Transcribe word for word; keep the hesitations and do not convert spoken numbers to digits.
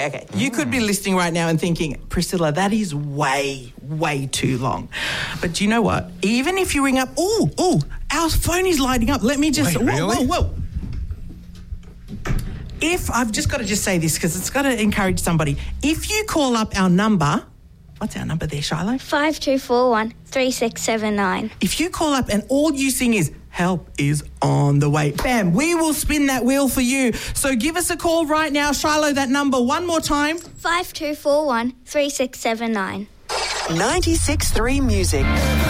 Okay, okay. You could be listening right now and thinking, Priscilla, that is way, way too long. But do you know what? Even if you ring up, oh, oh, our phone is lighting up. Let me just, Wait, whoa, really? whoa, whoa. If, I've just got to just say this because it's got to encourage somebody. If you call up our number, what's our number there, Shiloh? Five two four one three six seven nine. If you call up and all you sing is, help is on the way, bam, we will spin that wheel for you. So give us a call right now. Shiloh, that number one more time. Five two four one three six seven nine. ninety-six point three Music.